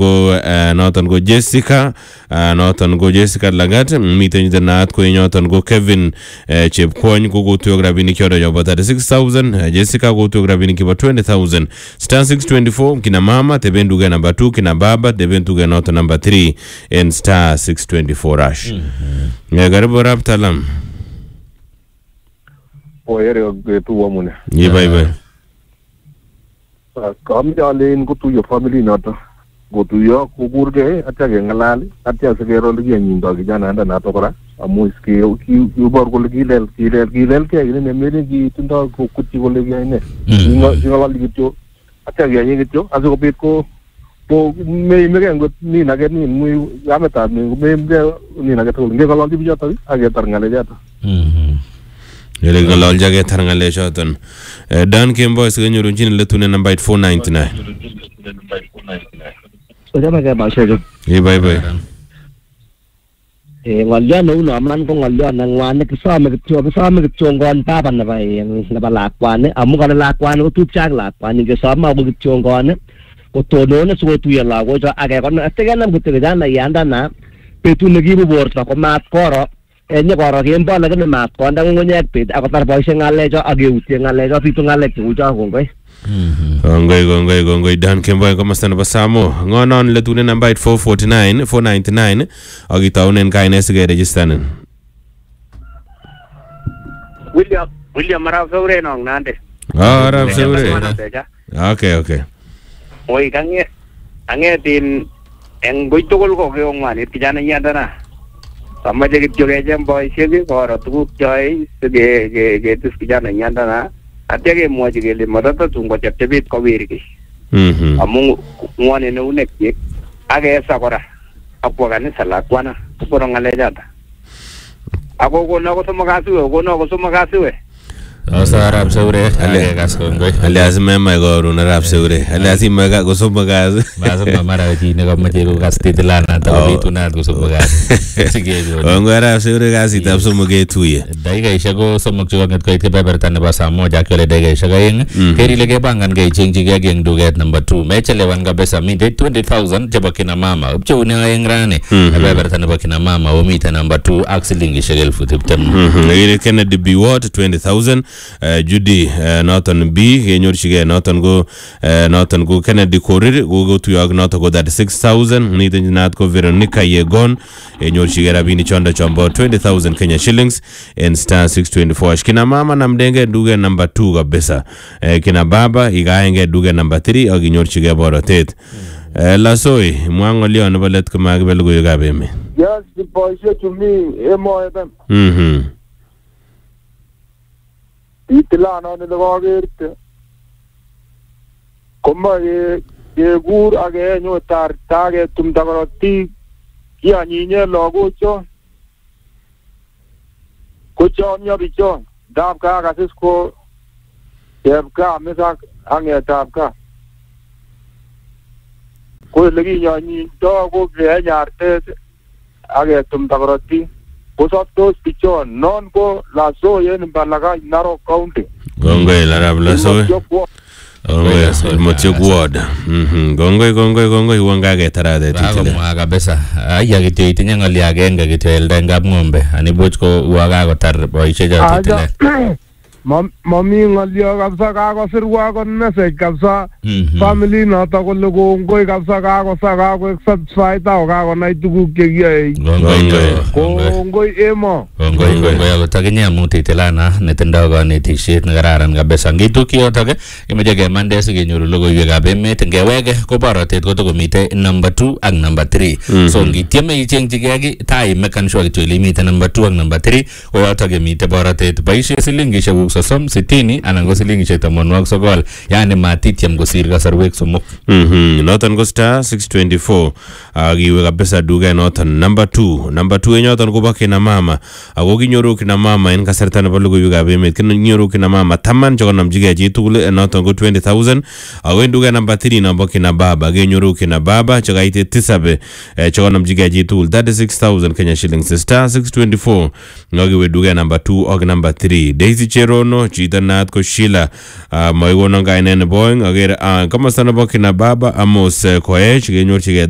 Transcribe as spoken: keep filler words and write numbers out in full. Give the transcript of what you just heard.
go uh, noton go Jessica uh, noton go Jessica Lagat miten naat ko noton go Kevin uh, Chepkwony ko go tuyog rabinik yodo yobo thirty-six thousand uh, Jessica go tuyog rabinik yobo twenty thousand star six twenty-four kina mama teben duga number two kina baba teben duga noton number three and star six twenty-four rush mm-hmm. ya garibu rap talam oere getu wamune ye bye bye kam jalen ko tuyo family nato go tuyo kukurge atya ke ngalali atya segero ligi nyindo kijana anda nato kora amu iske ki ubor ko ligi lel ki lel ki lel ke ne mere gi tindo ko kuti ko ligi ne ngo ngo ligi to atya ke ngi to azu ko pit ko po me me ke ngot ni na ke ni mu ameta ni me ni na ke to ngi ko ligi bi jata age tar ngale jata mhm Yele galal jage tharngale shoton Dan Kimbo is ganyo chin letune number four ninety-nine Ojama ke basho e bye bye e ngalya no no man ko ngalya nang wan ke sa me ke sa me ke chongon pa pan na bai na ba lakwan amu ka lakwan ko tu chak lakwan ke sa ma ko chongon ko to no na so tu ya la ko ja age ko na te ga nam ko te ga na yanda na pe tu ne gi bu bor ta ko mat koro enya koro kembo la kana mat ko ndang ngonyek pit ako tar boy ngale jo age uti ngale jo pitu ngale chu jo ngoi mhm ngoi ngoi ngoi Dan Kimbo ko mastan basamo ngonon le tune number four forty-nine four ninety-nine agi taunen kaine sige registranen William William Arab Saure nong nande ah Arab Saure okay okay oi kange ange tin en goitogol ko ke ongwan it kijana yanda na sama je kityo ke jam boy sege koro tukuk joy sege ge ge tus kijana nyanda na atya ke mo je le madata tungo chaptebit ko wiriki mhm amu ngwane ne unek ye age sakora apwa gane sala kwana poro ngale jata ako ko na ko somagasu ko no ko somagasu Asa Arab Saure ale gas ko ngoy ale asme ma go ru na Arab Saure ale asime ga go so bagas basa mamara ji ne ga mate go gas titlana ta bitu na go so bagas sige go ngo Arab Saure gas ita so mo ge tuye dai ga ishago so mo jo ngat ko ite beber tan ba samo ja kele dai ga ishaga ing keri lege bangan ga ching ji ga geng du get number two me chele wan ga besa mi de twenty thousand jabakina mama upcho ne ing rane beber tan bakina mama o mi ta number two axling ishagel futip tam ile Kennedy B Ward twenty thousand Uh, Judy uh, Norton B genyor chige Norton go uh, Norton go Kennedy Korir go go to yag Norton go that six thousand ni den nat ko Veronica Yegon genyor chige rabini chonda chombo twenty thousand Kenya shillings and star six twenty-four kina mama namdenge duge number two kabisa uh, kina baba igaenge duge number three og genyor chige borotet uh, la soy mwango leo no balet ko magbel go yogabe me yes the boy to me emo em mhm itilano ne logerte komma ye ye gur age nyo tar tage tum dagroti ya nyinye logo cho ko cho nya bicho dab ka ga sisko dab ka mesak ange dab ka ko legi nya ni do ko ge nyarte age tum dagroti Kosot dos pichon non ko la so yen balaga naro county. Gongwe la rab la so. Gongwe el motiok ward. Mhm. Gongwe gongwe gongwe wanga ge tarade titile. Waga besa. Aya gityo itinya ngali agenge gityo elda ngab ngombe. Ani boch ko waga go tar boishe ja titile. Mami ngalyo kabisa kakosirwa kon message kabisa family noto kole kongoi kabisa kakosa kako satisfied tao kakonai tuguk chekiyoe kongoi emo kongoi kongoi ako takinya muti tilana netindoi kanetishet nekararan kabisa ngituk yotok imeche kemande sikenyoru logoiwekab emet ngeweke ko borotet kotokomite number two ak number three so ngitieme ichengchigei ki tai mekan sure kityo ile imite number two ak number three ko yotok imite borotet boishe silingishek sosom sitini anan ko silingishek tamanwokik sokol yani matitiam kosir kasarwek somok mhm noton ko star six twenty-four akiwe kabisa duka noton number two number two enyoton kobo kina mama ako kinyoru kina mama en kasarta nebo logoiwekab emet kinyoru kina mama taman chekonomchigei chitugul noton ko twenty thousand ako en duka number three nebo kina baba kenyoru kina baba chekaite tisab chekonomchigei chitugul thirty-six thousand Kenya shillings star six twenty-four ngakiwe duka number two ak number three Daisy Chero no chito naat ko Sheila moigonon kainen boing ager komasta nebo kina baba Amos Koech kenyorchigei